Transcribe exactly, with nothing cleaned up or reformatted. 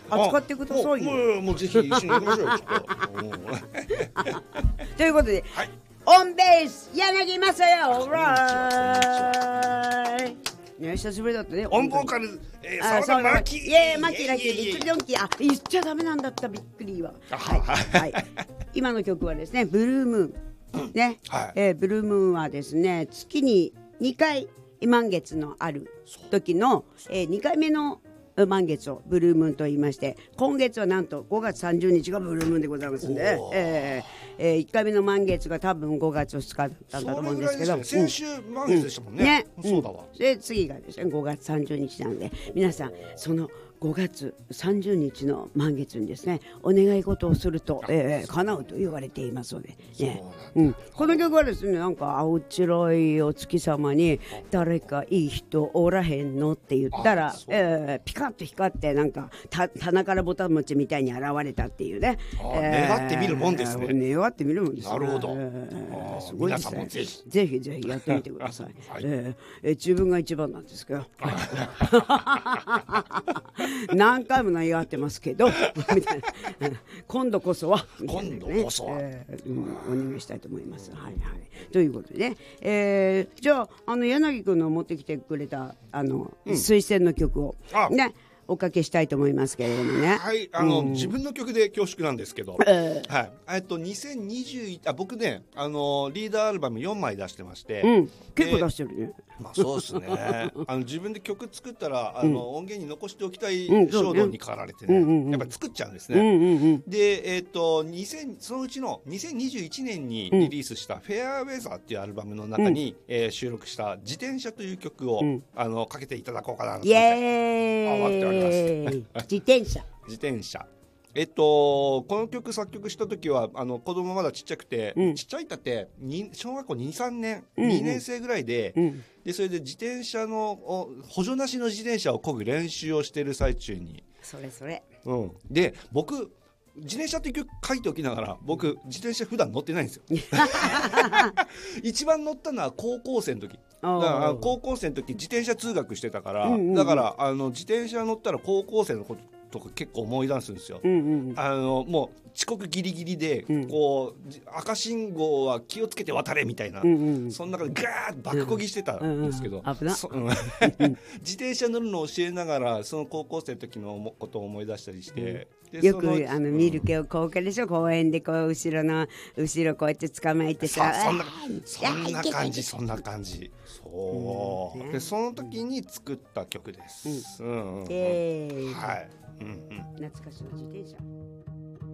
扱ってくださいよ。 もうもうぜひ一緒にやりましょうよちょっとということで、 はい、 オンベース柳正也オーライね、久しぶりだったね。 オンボーカル、えー、 あ沢田真希、 イエーイマキラキびっくりドンキー、あ言っちゃダメなんだったびっくりは。はい、はい、今の曲はですねブルームーンね、はい、えー、ブルームーンはですね月ににかい満月のある時の、えー、にかいめの満月をブルームーンと言いまして、今月はなんとごがつさんじゅうにちがブルームーンでございますんで、えーえー、いっかいめの満月が多分ごがつふつかだったんだと思うんですけど、 ね、先週満月でしたもんね、うん、ね、そうだわ、 うん、で次がですねごがつさんじゅうにちなんで、皆さんそのごがつさんじゅうにちの満月にですねお願い事をすると、えー、叶うと言われていますので、ね、うん、この曲はですねなんか青白いお月様に誰かいい人おらへんのって言ったら、えー、ピカッと光ってなんかた棚からぼたもちみたいに現れたっていうね、 えー、願ってみるもんですね。 願ってみるもんですね。 なるほど、 えー、すごいですね。 皆さんもぜひぜひぜひやってみてください、はい、えー、えー、自分が一番なんですけど何回も願ってますけどみたいな今度こそはみたいな、ね、 今度こそは、 えーうん、お願いしたいと思います、はいはい、ということでね、えー、じゃあ、あの柳くんの持ってきてくれたあの、うん、推薦の曲をねおかけしたいと思いますけれどもね。 はい、あの、うん、自分の曲で恐縮なんですけど、えー、はい、えっとにせんにじゅういちあ僕ねあのリーダーアルバムよんまい出してまして、 うん、結構出してるね。 まあそうですねあの自分で曲作ったらあの、うん、音源に残しておきたい衝動に駆られてね、うんうんうん、やっぱり作っちゃうんですね、うんうんうん、で、えー、とにせんそのうちのにせんにじゅういちねんにリリースした「フェアウェザー」っていうアルバムの中に、うん、えー、収録した「自転車」という曲を、うん、あのかけていただこうかなと思って思っております自転車自転車えっと、この曲作曲した時はあの子供まだちっちゃくて、うん、ちっちゃいたって小学校に、さんねん、うんうん、にねん生ぐらいで、うん、でそれで自転車の補助なしの自転車を漕ぐ練習をしている最中にそれそれ、 うん、で僕自転車っていう曲書いておきながら僕自転車普段乗ってないんですよ一番乗ったのは高校生の時だから高校生の時自転車通学してたから、うんうんうん、だからあの自転車乗ったら高校生のこととか結構思い出すんですよ、うんうん、あのもう遅刻ギリギリで、うん、こう赤信号は気をつけて渡れみたいな、うんうん、その中でガーッと爆こぎしてたんですけど、うんうん、自転車乗るのを教えながらその高校生の時のことを思い出したりして、 うん、よくあの見るけど公開でしょ、公園でこう後ろの後ろこうやって捕まえてさ、 そんなそんな感じそんな感じそう、うん、でその時に作った曲です、うんうんうん、 えー、 はい、うんうん、 懐かしの自転車。